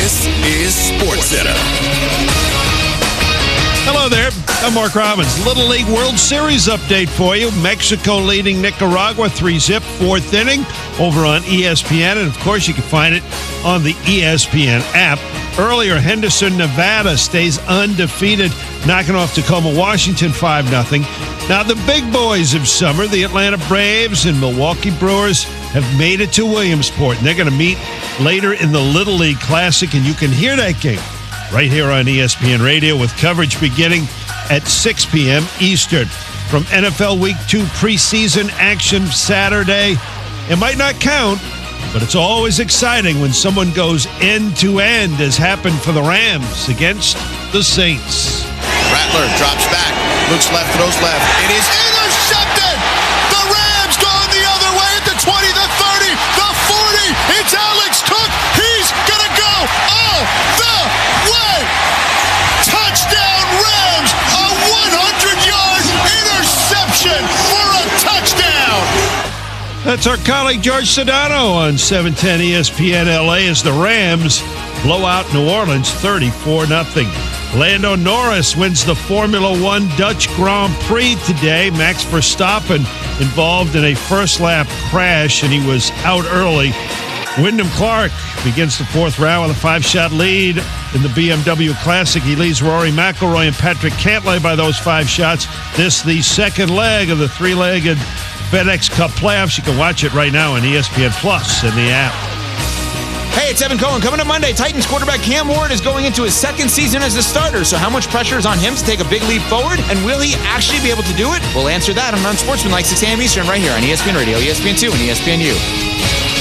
This is SportsCenter. Hello there. I'm Mark Robbins. Little League World Series update for you. Mexico leading Nicaragua 3-0, fourth inning over on ESPN. And, of course, you can find it on the ESPN app. Earlier, Henderson, Nevada stays undefeated, knocking off Tacoma, Washington 5-0. Now, the big boys of summer, the Atlanta Braves and Milwaukee Brewers, have made it to Williamsport. And they're going to meet later in the Little League Classic, and you can hear that game right here on ESPN Radio with coverage beginning at 6 p.m. Eastern. From NFL Week 2 preseason action Saturday, it might not count, but it's always exciting when someone goes end-to-end, as happened for the Rams against the Saints. Rattler drops back, looks left, throws left. It is intercepted! The Rams going the other way at the 20, the 30, the 40. It's Alex Cook. He's going to go all the way. Touchdown Rams! A 100-yard interception for a touchdown! That's our colleague George Sedano on 710 ESPN LA as the Rams blow out New Orleans 34-0. Lando Norris wins the Formula One Dutch Grand Prix today. Max Verstappen involved in a first-lap crash, and he was out early. Wyndham Clark begins the fourth round with a 5-shot lead in the BMW Classic. He leads Rory McIlroy and Patrick Cantlay by those 5 shots. This the second leg of the 3-legged FedEx Cup playoffs. You can watch it right now on ESPN Plus in the app. Hey, it's Evan Cohen. Coming up Monday, Titans quarterback Cam Ward is going into his second season as a starter. So how much pressure is on him to take a big leap forward? And will he actually be able to do it? We'll answer that on Unsportsmanlike 6 a.m. Eastern right here on ESPN Radio, ESPN2, and ESPNU.